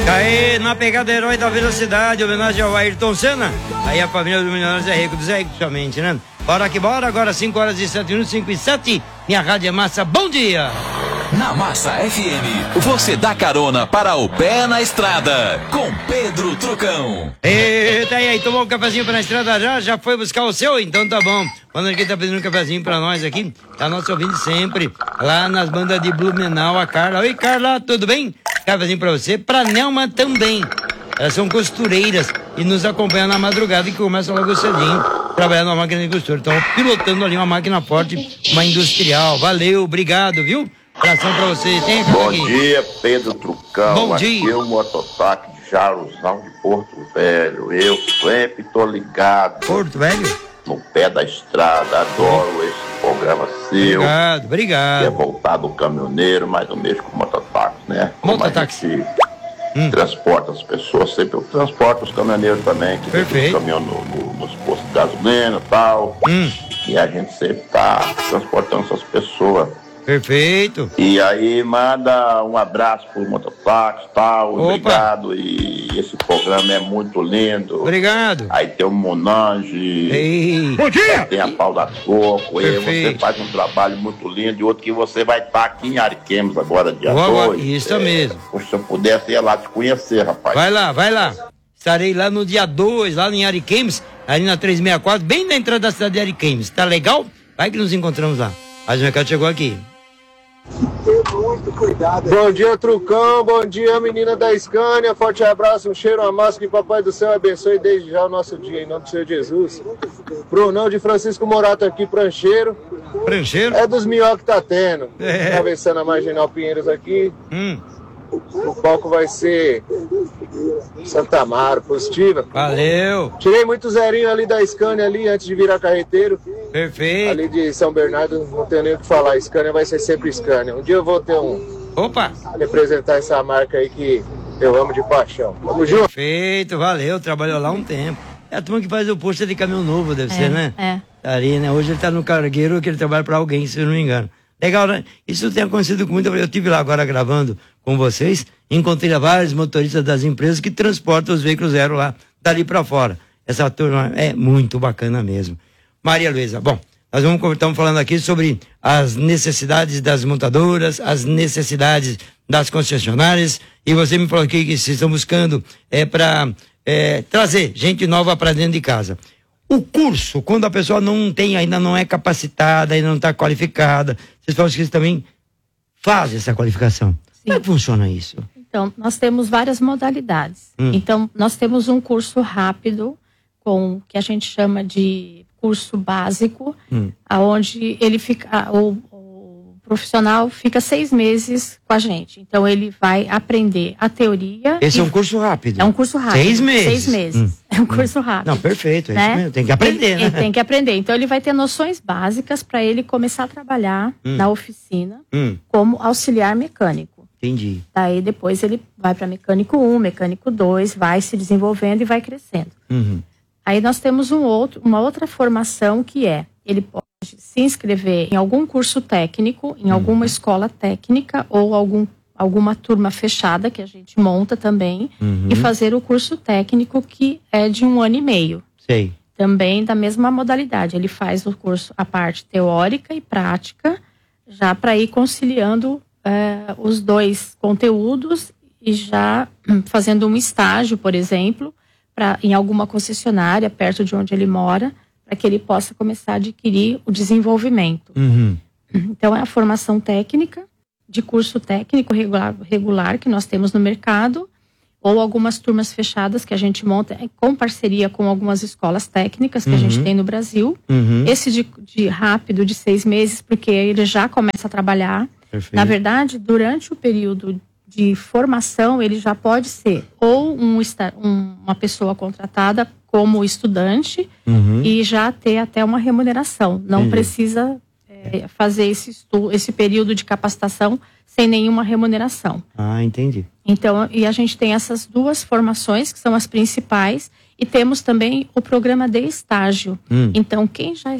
Aí, na pegada Herói da Velocidade, homenagem ao Ayrton Senna. Aí a família do Milionários é rico, do Zé Rico somente, né? Bora que bora, agora 5 horas e 7 minutos, 5 e 7. Minha rádio é massa, bom dia! Na Massa FM, você dá carona para o pé na estrada, com Pedro Trucão. Eita, e aí, tomou um cafezinho pra na estrada já? Já foi buscar o seu? Então tá bom. Quando aqui tá pedindo um cafezinho pra nós aqui, tá nosso ouvindo sempre, lá nas bandas de Blumenau, a Carla. Oi, Carla, tudo bem? Cafezinho pra você, pra Nelma também. Elas são costureiras e nos acompanham na madrugada, que começa logo cedinho, trabalhando na máquina de costura. Estão pilotando ali uma máquina forte, uma industrial. Valeu, obrigado, viu? Abração pra vocês. Bom dia, Pedro Trucão. Bom dia. Aqui é o mototáxi de Jaruzão de Porto Velho. Eu sempre tô ligado. Porto Velho? No pé da estrada. Adoro esse programa seu. Obrigado, obrigado. Que é voltado do caminhoneiro, mas eu mexo com mototáxi, né? Mototáxi. Transporta as pessoas, sempre eu transporto os caminhoneiros também, que tem os caminhões nos postos de gasolina e tal. E a gente sempre tá transportando essas pessoas. Perfeito. E aí manda um abraço pro mototáxi e tal, obrigado. E esse programa é muito lindo. Obrigado. Aí tem o Monange. Bom dia. Tem a Pau da Coco. E você faz um trabalho muito lindo. E outro que você vai estar aqui em Ariquemes agora, dia 2. Isso mesmo. Se eu pudesse ir lá te conhecer, rapaz. Vai lá. Estarei lá no dia 2, lá em Ariquemes, ali na 364, bem na entrada da cidade de Ariquemes. Tá legal? Vai que nos encontramos lá. Mas o mercado chegou aqui. Muito cuidado. Bom dia, Trucão. Bom dia, menina da Scania. Forte abraço, um cheiro, uma massa. Que Papai do Céu abençoe desde já o nosso dia, em nome do Senhor Jesus. Brunão de Francisco Morato aqui, prancheiro. Prancheiro? É dos minhocos que tá tendo. Atravessando a Marginal Pinheiros aqui. O palco vai ser Santa Amaro, positiva. Valeu. Tirei muito zerinho ali da Scania ali, antes de virar carreteiro. Perfeito. Ali de São Bernardo, não tenho nem o que falar. Scania vai ser sempre Scania. Um dia eu vou ter representar essa marca aí que eu amo de paixão. Tamo junto. Perfeito, valeu. Trabalhou lá um tempo. É a turma que faz o posto de caminhão novo, deve ser, né? Tá ali, né? Hoje ele tá no cargueiro, que ele trabalha pra alguém, se eu não me engano. Legal, né? Isso tem acontecido com muita... Eu estive lá agora gravando com vocês, encontrei vários motoristas das empresas que transportam os veículos zero lá, dali pra fora. Essa turma é muito bacana mesmo. Maria Luísa, bom, nós estamos falando aqui sobre as necessidades das montadoras, as necessidades das concessionárias, e você me falou aqui que vocês estão buscando para trazer gente nova para dentro de casa. O curso, quando a pessoa ainda não é capacitada, ainda não está qualificada, vocês falam que vocês também fazem essa qualificação. Sim. Como é que funciona isso? Então, nós temos várias modalidades. Então, nós temos um curso rápido, que a gente chama de curso básico, aonde ele fica, o profissional fica 6 meses com a gente. Então, ele vai aprender a teoria. Esse é um curso rápido? É um curso rápido. 6 meses? 6 meses. É um curso rápido. Não, perfeito. É né? isso mesmo. Tem que aprender, né? Ele tem que aprender. Então, ele vai ter noções básicas para ele começar a trabalhar na oficina como auxiliar mecânico. Entendi. Daí, depois, ele vai para mecânico 1, mecânico 2, vai se desenvolvendo e vai crescendo. Aí, nós temos uma outra formação que ele pode se inscrever em algum curso técnico, em alguma escola técnica ou alguma turma fechada que a gente monta também e fazer o curso técnico que é de 1 ano e meio. Sei. Também da mesma modalidade. Ele faz o curso, a parte teórica e prática, já para ir conciliando os dois conteúdos e já fazendo um estágio, por exemplo, em alguma concessionária perto de onde ele mora, para que ele possa começar a adquirir o desenvolvimento. Então, é a formação técnica, de curso técnico regular que nós temos no mercado, ou algumas turmas fechadas que a gente monta com parceria com algumas escolas técnicas que a gente tem no Brasil. Esse de rápido, de 6 meses, porque ele já começa a trabalhar. Perfeito. Na verdade, durante o período de formação, ele já pode ser ou uma pessoa contratada como estudante e já ter até uma remuneração. Não precisa fazer esse período de capacitação sem nenhuma remuneração. Ah, entendi. Então, e a gente tem essas 2 formações que são as principais e temos também o programa de estágio. Então, quem já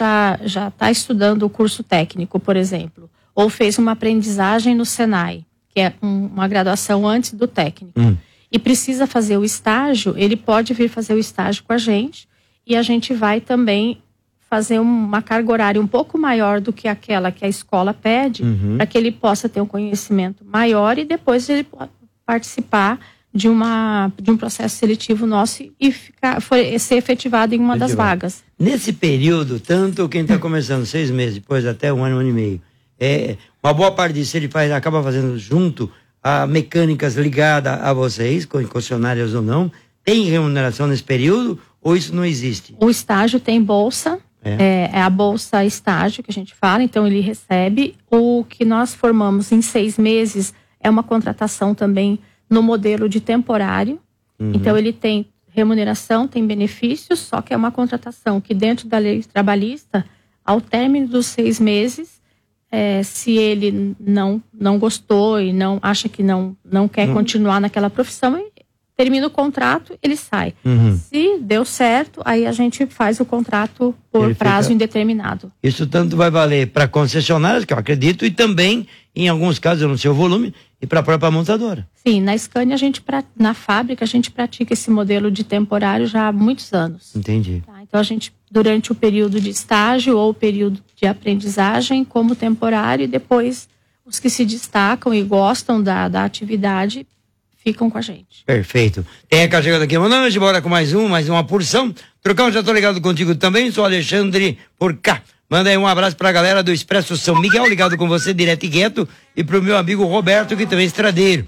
está estudando o curso técnico, por exemplo, ou fez uma aprendizagem no Senai, que é uma graduação antes do técnico, e precisa fazer o estágio, ele pode vir fazer o estágio com a gente, e a gente vai também fazer uma carga horária um pouco maior do que aquela que a escola pede, para que ele possa ter um conhecimento maior e depois ele participar de um processo seletivo nosso e ser efetivado em uma das vagas. Nesse período, tanto quem está começando 6 meses, depois até 1 ano e meio, uma boa parte disso ele acaba fazendo junto a mecânicas ligadas a vocês, concessionárias ou não. Tem remuneração nesse período ou isso não existe? O estágio tem bolsa, é a bolsa estágio que a gente fala, então ele recebe. O que nós formamos em 6 meses é uma contratação também no modelo de temporário. Então ele tem remuneração, tem benefícios, só que é uma contratação que dentro da lei trabalhista, ao término dos 6 meses, se ele não gostou e não acha que não quer continuar naquela profissão, ele termina o contrato, ele sai. Se deu certo, aí a gente faz o contrato por prazo indeterminado. Isso tanto vai valer para concessionárias, que eu acredito, e também, em alguns casos, eu não sei o volume, e para a própria montadora. Sim, na Scania, na fábrica, a gente pratica esse modelo de temporário já há muitos anos. Entendi. Tá? Então, a gente, durante o período de estágio ou o período de aprendizagem, como temporário, e depois os que se destacam e gostam da atividade ficam com a gente. Perfeito. Tem a chegando aqui, boa noite, bora com mais uma porção. Trocão, já tô ligado contigo também, sou Alexandre por cá. Manda aí um abraço pra galera do Expresso São Miguel, ligado com você direto e gueto, e pro meu amigo Roberto, que também é estradeiro.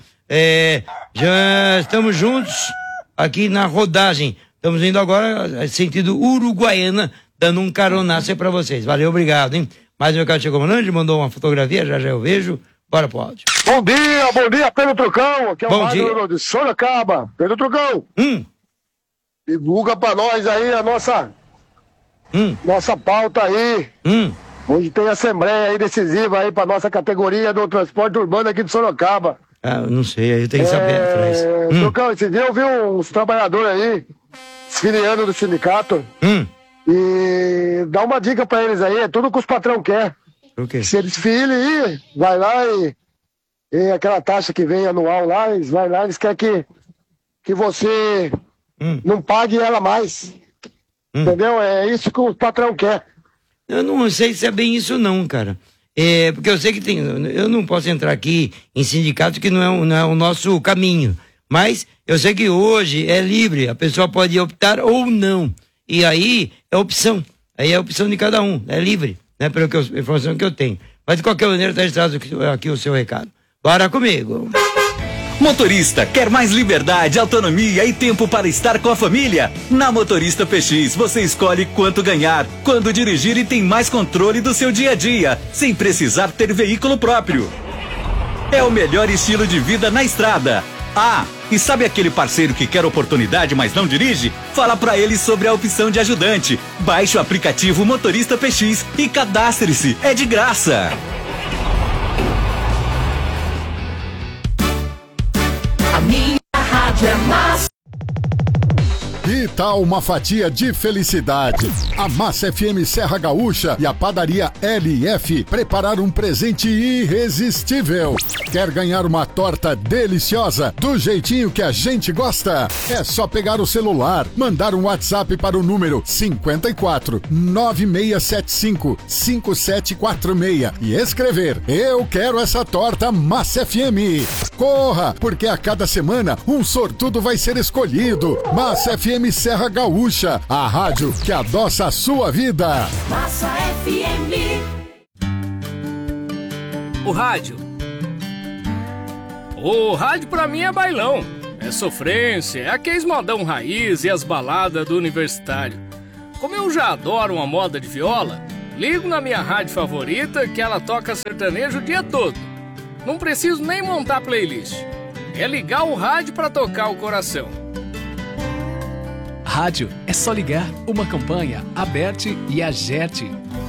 Já estamos juntos aqui na rodagem. Estamos indo agora sentido Uruguaiana, dando um caronaço pra vocês. Valeu, obrigado, hein? Mais um cara chegou, mandou uma fotografia, já eu vejo. Bora pro áudio. Bom dia, Pedro Trucão. Aqui é o Mário de Sorocaba. Pedro Trucão. Divulga pra nós aí a nossa pauta aí. Hoje tem assembleia aí decisiva aí pra nossa categoria do transporte urbano aqui de Sorocaba. Eu não sei, aí eu tenho que saber atrás. Trucão, esse dia eu vi uns trabalhadores aí, desfiliando do sindicato. E dá uma dica pra eles aí, é tudo que os patrão quer. Se eles desfile, vai lá e aquela taxa que vem anual lá, eles vai lá, eles querem que você não pague ela mais. Entendeu? É isso que o patrão quer. Eu não sei se é bem isso não, cara. Porque eu sei que eu não posso entrar aqui em sindicato que não é o nosso caminho. Mas eu sei que hoje é livre, a pessoa pode optar ou não. E aí é opção. Aí é a opção de cada um, é livre. Pela informação que eu tenho. Mas de qualquer maneira, está registrado aqui o seu recado. Bora comigo. Motorista, quer mais liberdade, autonomia e tempo para estar com a família? Na Motorista PX, você escolhe quanto ganhar, quando dirigir e tem mais controle do seu dia a dia, sem precisar ter veículo próprio. É o melhor estilo de vida na estrada. E sabe aquele parceiro que quer oportunidade, mas não dirige? Fala pra ele sobre a opção de ajudante. Baixe o aplicativo Motorista PX e cadastre-se. É de graça. A minha rádio é massa. Que tal uma fatia de felicidade? A Massa FM Serra Gaúcha e a padaria LF prepararam um presente irresistível. Quer ganhar uma torta deliciosa do jeitinho que a gente gosta? É só pegar o celular, mandar um WhatsApp para o número 54 9675 5746 e escrever: eu quero essa torta Massa FM. Corra, porque a cada semana um sortudo vai ser escolhido. Massa FM Serra Gaúcha, a rádio que adoça a sua vida. Massa FM. O rádio pra mim é bailão, é sofrência, é aqueles modão raiz e as baladas do universitário. Como eu já adoro uma moda de viola, ligo na minha rádio favorita que ela toca sertanejo o dia todo. Não preciso nem montar playlist, é ligar o rádio pra tocar o coração. Rádio é só ligar, uma campanha, Aberte e Agerte.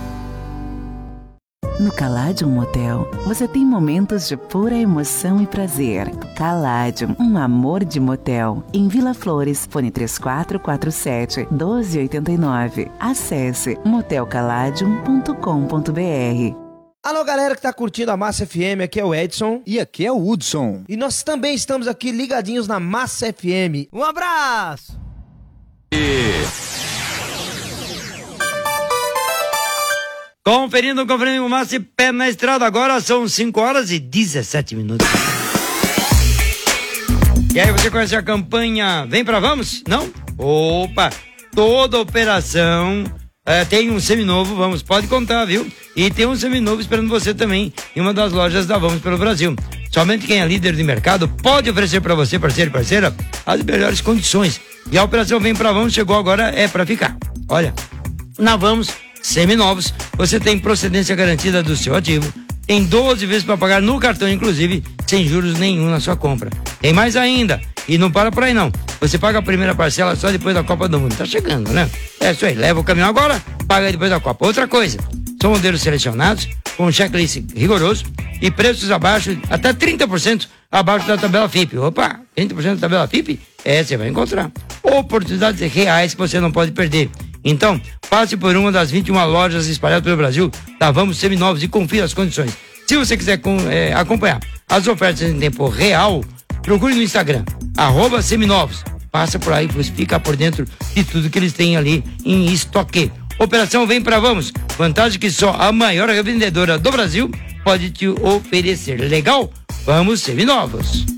No Caladium Motel, você tem momentos de pura emoção e prazer. Caladium, um amor de motel. Em Vila Flores, fone 3447-1289. Acesse motelcaladium.com.br. Alô, galera que tá curtindo a Massa FM, aqui é o Edson. E aqui é o Hudson. E nós também estamos aqui ligadinhos na Massa FM. Um abraço! Conferindo o Massa e pé na estrada, agora são 5h17. E aí, você conhece a campanha Vem Pra Vamos? Não? Opa! Toda operação tem um seminovo, Vamos, pode contar, viu? E tem um seminovo esperando você também em uma das lojas da Vamos pelo Brasil. Somente quem é líder de mercado pode oferecer para você, parceiro e parceira, as melhores condições. E a operação Vem Pra Vamos chegou agora, é para ficar. Olha, na Vamos, seminovos, você tem procedência garantida do seu ativo, tem 12 vezes para pagar no cartão, inclusive, sem juros nenhum na sua compra. Tem mais ainda, e não para por aí não. Você paga a primeira parcela só depois da Copa do Mundo. Tá chegando, né? É isso aí, leva o caminhão agora, paga depois da Copa. Outra coisa, são modelos selecionados, com checklist rigoroso e preços abaixo, até 30% abaixo da tabela FIP. Opa, 30% da tabela FIP? Você vai encontrar. Oportunidades reais que você não pode perder. Então, passe por uma das 21 lojas espalhadas pelo Brasil da Vamos Seminovos e confira as condições. Se você quiser acompanhar as ofertas em tempo real, procure no Instagram, @seminovos. Passa por aí, fica por dentro de tudo que eles têm ali em estoque. Operação Vem Pra Vamos. Vantagem que só a maior revendedora do Brasil pode te oferecer. Legal? Vamos Seminovos.